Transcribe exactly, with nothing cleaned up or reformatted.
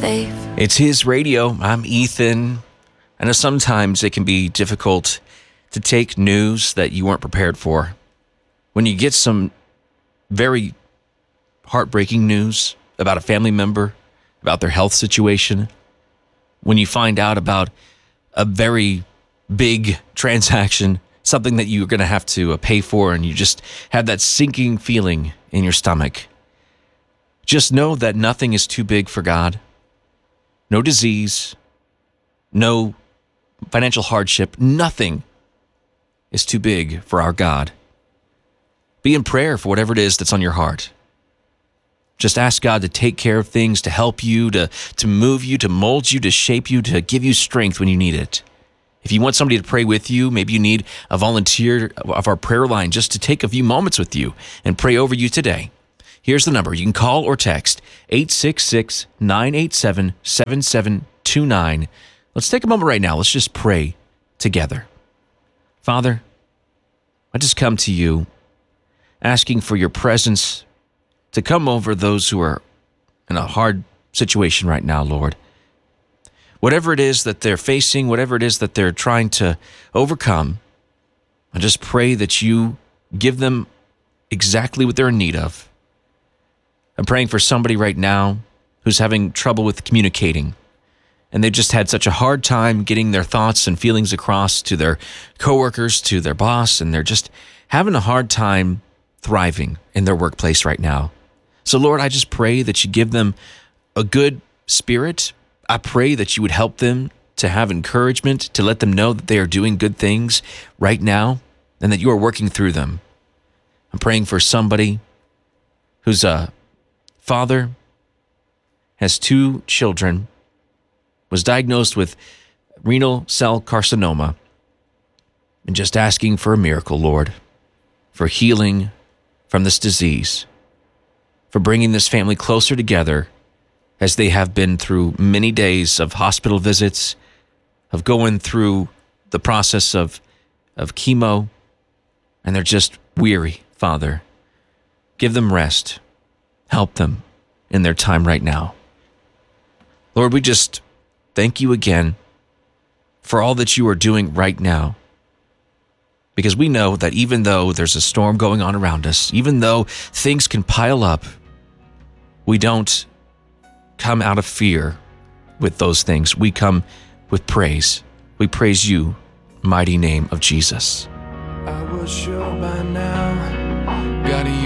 safe. It's His Radio. I'm Ethan. I know sometimes it can be difficult to take news that you weren't prepared for. When you get some very heartbreaking news about a family member, about their health situation, when you find out about a very big transaction, something that you're going to have to pay for, and you just have that sinking feeling in your stomach. Just know that nothing is too big for God. No disease, no financial hardship, nothing is too big for our God. Be in prayer for whatever it is that's on your heart. Just ask God to take care of things, to help you, to, to move you, to mold you, to shape you, to give you strength when you need it. If you want somebody to pray with you, maybe you need a volunteer of our prayer line just to take a few moments with you and pray over you today. Here's the number. You can call or text eight six six, nine eight seven, seven seven two nine. Let's take a moment right now. Let's just pray together. Father, I just come to you asking for your presence to come over those who are in a hard situation right now, Lord. Whatever it is that they're facing, whatever it is that they're trying to overcome, I just pray that you give them exactly what they're in need of. I'm praying for somebody right now who's having trouble with communicating, and they've just had such a hard time getting their thoughts and feelings across to their coworkers, to their boss, and they're just having a hard time thriving in their workplace right now. So Lord, I just pray that you give them a good spirit. I pray that you would help them to have encouragement, to let them know that they are doing good things right now and that you are working through them. I'm praying for somebody who's a father, has two children, was diagnosed with renal cell carcinoma, and just asking for a miracle, Lord, for healing from this disease, for bringing this family closer together as they have been through many days of hospital visits, of going through the process of, of chemo, and they're just weary, Father. Give them rest. Help them in their time right now. Lord, we just thank you again for all that you are doing right now. Because we know that even though there's a storm going on around us, even though things can pile up, we don't come out of fear with those things. We come with praise. We praise you, mighty name of Jesus. I was sure by now, gotta